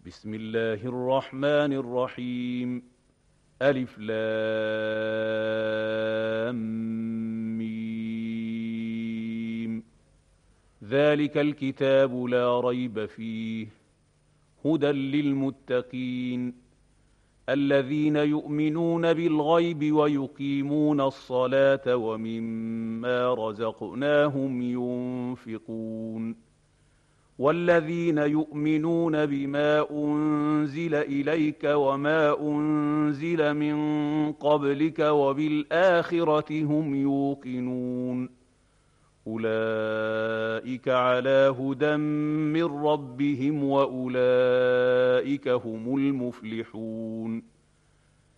بسم الله الرحمن الرحيم. ألف لام ميم. ذلك الكتاب لا ريب فيه هدى للمتقين الذين يؤمنون بالغيب ويقيمون الصلاة ومما رزقناهم ينفقون والذين يؤمنون بما أنزل إليك وما أنزل من قبلك وبالآخرة هم يوقنون أولئك على هدى من ربهم وأولئك هم المفلحون.